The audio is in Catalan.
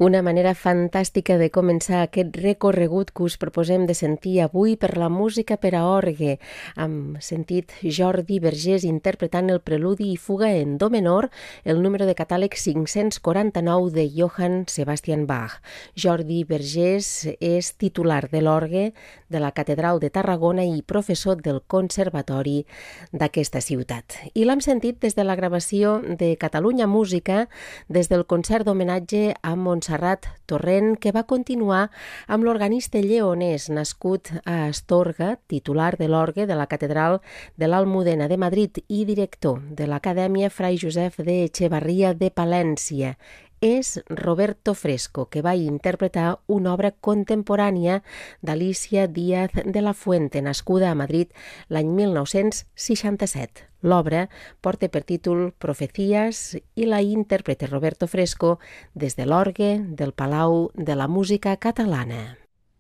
Una manera fantàstica de començar aquest recorregut que us proposem de sentir avui per la música per a orgue. Hem sentit Jordi Vergés interpretant el preludi i fuga en do menor, el número de catàleg 549 de Johann Sebastian Bach. Jordi Vergés és titular de l'orgue de la Catedral de Tarragona i professor del Conservatori d'aquesta ciutat. I l'hem sentit des de la gravació de Catalunya Música, des del concert d'homenatge a Montserrat Torrent, que va continuar amb l'organista lleonès nascut a Astorga, titular de l'orgue de la Catedral de l'Almudena de Madrid i director de l'Acadèmia Fray Josep de Echevarria de Palència. És Roberto Fresco, que va interpretar una obra contemporània d'Alicia Díaz de la Fuente, nascuda a Madrid l'any 1967. L'obra porta per títol Profecías i la interpreta Roberto Fresco des de l'orgue del Palau de la Música Catalana.